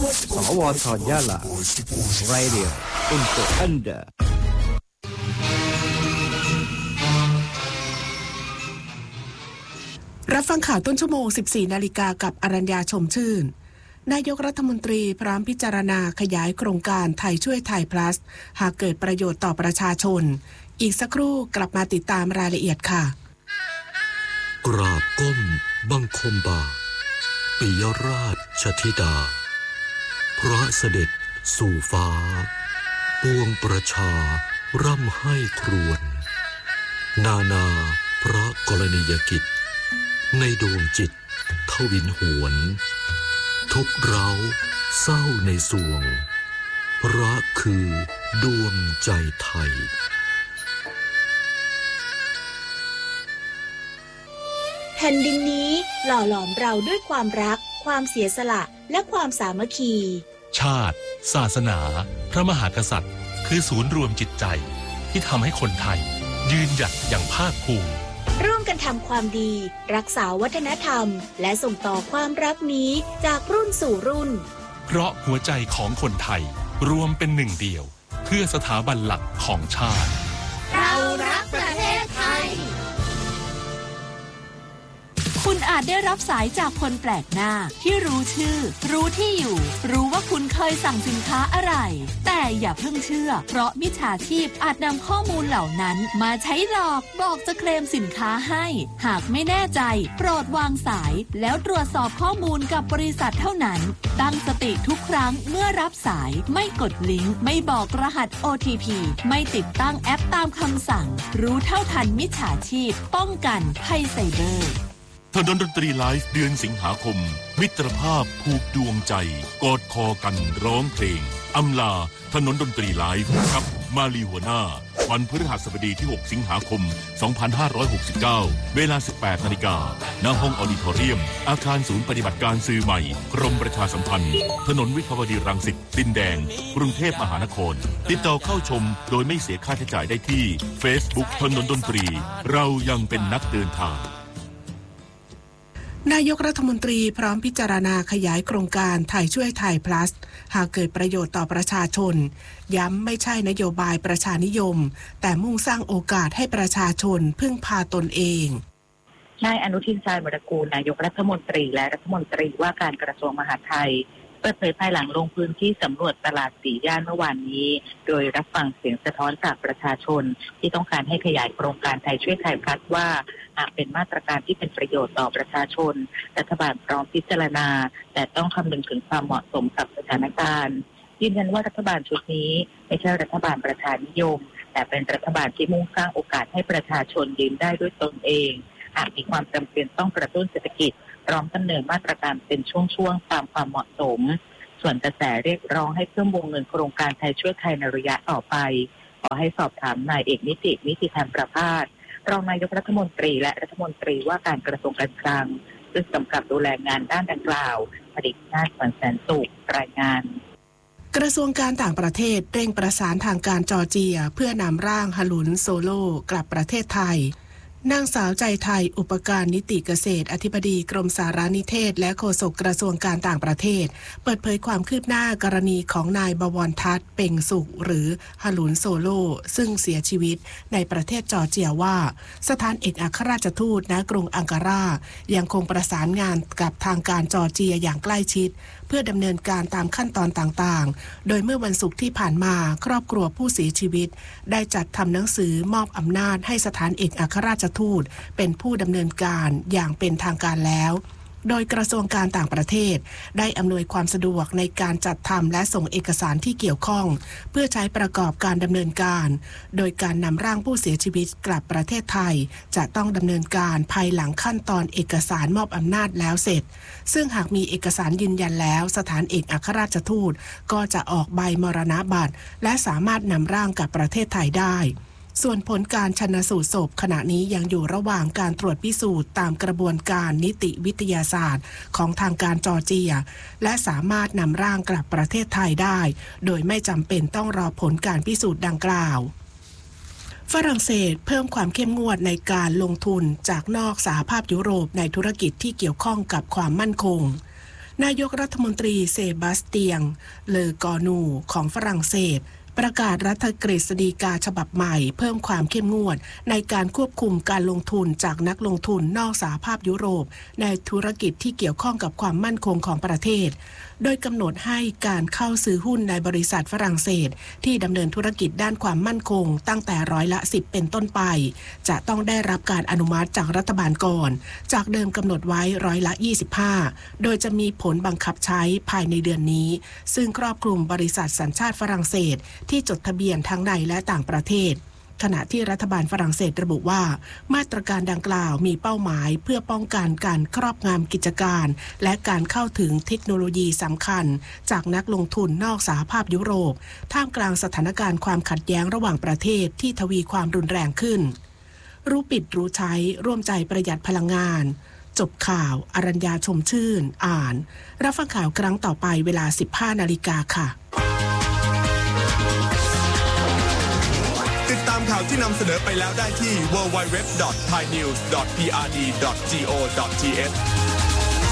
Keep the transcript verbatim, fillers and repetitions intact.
สวทยะลา Radio untuk Anda รับฟังข่าวต้นชั่วโมง สิบสี่ นาฬิกากับอรัญญาชมชื่นนายกรัฐมนตรีพร้อมพิจารณาขยายโครงการไทยช่วยไทย plus หากเกิดประโยชน์ต่อประชาชนอีกสักครู่กลับมาติดตามรายละเอียดค่ะกราบก้มบังคมบาทปิยราชธิดาพระเสด็จสู่ฟ้าปวงประชาร่ำให้ครวญนานาพระกรณียกิจในดวงจิตทวินหวนทุกเร้าเศร้าในสวงรักคือดวงใจไทยแผ่นดินนี้หล่อหลอมเราด้วยความรักความเสียสละและความสามัคคีชาติศาสนาพระมหากษัตริย์คือศูนย์รวมจิตใจที่ทำให้คนไทยยืนหยัดอย่างภาคภูมิร่วมกันทำความดีรักษาวัฒนธรรมและส่งต่อความรักนี้จากรุ่นสู่รุ่นเพราะหัวใจของคนไทยรวมเป็นหนึ่งเดียวเพื่อสถาบันหลักของชาติเรารักประเทศไทยคุณอาจได้รับสายจากคนแปลกหน้าที่รู้ชื่อรู้ที่อยู่รู้ว่าคุณเคยสั่งสินค้าอะไรแต่อย่าเพิ่งเชื่อเพราะมิจฉาชีพอาจนำข้อมูลเหล่านั้นมาใช้หลอกบอกจะเคลมสินค้าให้หากไม่แน่ใจโปรดวางสายแล้วตรวจสอบข้อมูลกับบริษัทเท่านั้นตั้งสติทุกครั้งเมื่อรับสายไม่กดลิงก์ไม่บอกรหัส โอ ที พี ไม่ติดตั้งแอปตามคำสั่งรู้เท่าทันมิจฉาชีพป้องกันภัยไซเบอร์ถนนดนตรีไลฟ์เดือนสิงหาคมมิตรภาพผูกดวงใจกอดคอกันร้องเพลงอำลาถนนดนตรีไลฟ์ครับมาลีหัวหน้าวันพฤหัสบดีที่หกสิงหาคมสองพันห้าร้อยหกสิบเก้าเวลา สิบแปดนาฬิกา ณ ห้องออดิทอเรียมอาคารศูนย์ปฏิบัติการสื่อใหม่กรมประชาสัมพันธ์ถนนวิภาวดีรังสิตดินแดงกรุงเทพมหานครติดต่อเข้าชมโดยไม่เสียค่าใช้จ่ายได้ที่ Facebook ถนนดนตรีเรายังเป็นนักเดินทางนายกรัฐมนตรีพร้อมพิจารณาขยายโครงการไทยช่วยไทย plus หากเกิดประโยชน์ต่อประชาชนย้ำไม่ใช่นโยบายประชานิยมแต่มุ่งสร้างโอกาสให้ประชาชนพึ่งพาตนเองนายอนุทินชาญวิรากูลนายกรัฐมนตรีและรัฐมนตรีว่าการกระทรวงมหาดไทยเปิดเผยภายหลังลงพื้นที่สำรวจตลาดสี่ย่านเมื่อวานนี้โดยรับฟังเสียงสะท้อนจากประชาชนที่ต้องการให้ขยายโครงการไทยช่วยไทยพลัสว่าหากเป็นมาตรการที่เป็นประโยชน์ต่อประชาชนรัฐบาลพร้อมพิจารณาแต่ต้องคำนึงถึงความเหมาะสมกับสถานการณ์ยืนยันว่ารัฐบาลชุดนี้ไม่ใช่รัฐบาลประชานิยมแต่เป็นรัฐบาลที่มุ่งสร้างโอกาสให้ประชาชนยืนได้ด้วยตนเองหากมีความจำเป็นต้องกระตุ้นเศรษฐกิจพร้อมดำเนินมาตรการเป็นช่วงๆตามความเหมาะสมส่วนกระแสเรียกร้องให้เพิ่มวงเงินโครงการไทยช่วยไทยในระยะต่อไปขอให้สอบถามนายเอกนิตินิติธรรมประภาสรองนายกรัฐมนตรีและรัฐมนตรีว่าการกระทรวงการคลังซึ่งกำกับดูแลงานด้านดังกล่าวผลิตนาถ ขวัญแสนสุขรายงานกระทรวงการต่างประเทศเร่งประสานทางการจอร์เจียเพื่อนำร่างฮาลุนโซโลกลับประเทศไทยนางสาวใจไทยอุปการนิติเกษตรอธิบดีกรมสารนิเทศและโฆษกกระทรวงการต่างประเทศเปิดเผยความคืบหน้ากรณีของนายบวรทัศน์เป่งสุขหรือฮาลุนโซโลซึ่งเสียชีวิตในประเทศจอร์เจียว่าสถานเอกอัครราชทูตณกรุงอังการายังคงประสานงานกับทางการจอร์เจียอย่างใกล้ชิดเพื่อดำเนินการตามขั้นตอนต่างๆโดยเมื่อวันศุกร์ที่ผ่านมาครอบครัวผู้เสียชีวิตได้จัดทำหนังสือมอบอำนาจให้สถานเอกอัครราชทูตเป็นผู้ดำเนินการอย่างเป็นทางการแล้วโดยกระทรวงการต่างประเทศได้อำนวยความสะดวกในการจัดทำและส่งเอกสารที่เกี่ยวข้องเพื่อใช้ประกอบการดำเนินการโดยการนำร่างผู้เสียชีวิตกลับประเทศไทยจะต้องดำเนินการภายหลังขั้นตอนเอกสารมอบอำนาจแล้วเสร็จซึ่งหากมีเอกสารยืนยันแล้วสถานเอกอัครราชทูตก็จะออกใบมรณบัตรและสามารถนำร่างกลับประเทศไทยได้ส่วนผลการชันสูตรศพขณะนี้ยังอยู่ระหว่างการตรวจพิสูจน์ตามกระบวนการนิติวิทยาศาสตร์ของทางการจอร์เจียและสามารถนำร่างกลับประเทศไทยได้โดยไม่จำเป็นต้องรอผลการพิสูจน์ดังกล่าวฝรั่งเศสเพิ่มความเข้มงวดในการลงทุนจากนอกสหภาพยุโรปในธุรกิจที่เกี่ยวข้องกับความมั่นคงนายกรัฐมนตรีเซบาสเตียงเลอกอนูของฝรั่งเศสประกาศรัฐกฤษฎีกาฉบับใหม่เพิ่มความเข้มงวดในการควบคุมการลงทุนจากนักลงทุนนอกสหภาพยุโรปในธุรกิจที่เกี่ยวข้องกับความมั่นคงของประเทศโดยกำหนดให้การเข้าซื้อหุ้นในบริษัทฝรั่งเศสที่ดำเนินธุรกิจด้านความมั่นคงตั้งแต่ร้อยละสิบเป็นต้นไปจะต้องได้รับการอนุมัติจากรัฐบาลก่อนจากเดิมกำหนดไว้ร้อยละยี่สิบห้าโดยจะมีผลบังคับใช้ภายในเดือนนี้ซึ่งครอบคลุมบริษัทสัญชาติฝรั่งเศสที่จดทะเบียนทั้งในและต่างประเทศขณะที่รัฐบาลฝรั่งเศสระบุว่ามาตรการดังกล่าวมีเป้าหมายเพื่อป้องกันการครอบงำกิจการและการเข้าถึงเทคโนโลยีสำคัญจากนักลงทุนนอกสหภาพยุโรปท่ามกลางสถานการณ์ความขัดแย้งระหว่างประเทศที่ทวีความรุนแรงขึ้นรู้ปิดรู้ใช้ร่วมใจประหยัดพลังงานจบข่าวอรัญญาชมชื่นอ่านรับฟังข่าวครั้งต่อไปเวลา สิบห้านาฬิกาค่ะติดตามข่าวที่นำเสนอไปแล้วได้ที่ ดับเบิลยู ดับเบิลยู ดับเบิลยู ดอท ไทยนิวส์ ดอท พี อาร์ ดี ดอท จี โอ ดอท ที เอช